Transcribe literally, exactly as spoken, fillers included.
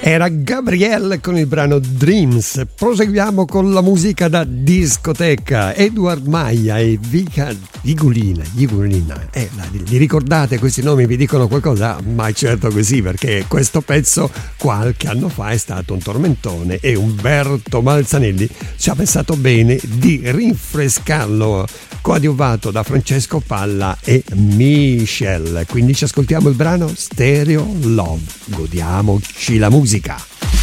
Era Gabrielle con il brano Dreams. Proseguiamo con la musica da discoteca. Edward Maia e Vika Vigulina. Vigulina. Eh, li ricordate questi nomi? Vi dicono qualcosa? Ma certo che sì, perché questo pezzo qualche anno fa è stato un tormentone e Umberto Balzanelli ci ha pensato bene di rinfrescarlo, coadiuvato da Francesco Palla e Michelle. Quindi ci ascoltiamo il brano Stereo Love. Godiamoci la musica.